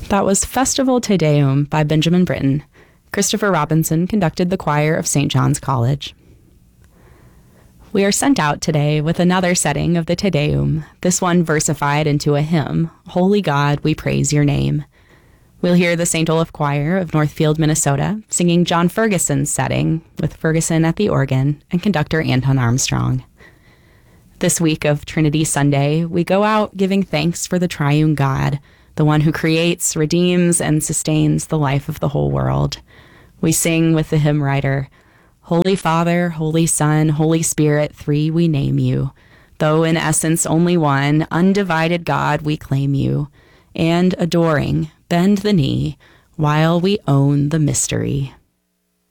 That was Festival Te Deum by Benjamin Britten. Christopher Robinson conducted the choir of St. John's College. We are sent out today with another setting of the Te Deum, this one versified into a hymn, Holy God, we praise your name. We'll hear the St. Olaf Choir of Northfield, Minnesota, singing John Ferguson's setting, with Ferguson at the organ and conductor Anton Armstrong. This week of Trinity Sunday, we go out giving thanks for the triune God, the one who creates, redeems, and sustains the life of the whole world. We sing with the hymn writer, Holy Father, Holy Son, Holy Spirit, three we name you. Though in essence only one, undivided God we claim you. And adoring, bend the knee, while we own the mystery.